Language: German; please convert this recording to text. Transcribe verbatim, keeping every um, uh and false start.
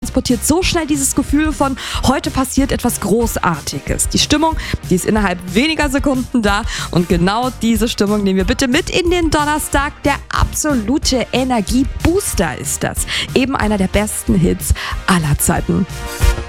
transportiert so schnell dieses Gefühl von, heute passiert etwas Großartiges. Die Stimmung, die ist innerhalb weniger Sekunden da und genau diese Stimmung nehmen wir bitte mit in den Donnerstag. Der absolute Energiebooster ist das. Eben einer der besten Hits aller Zeiten.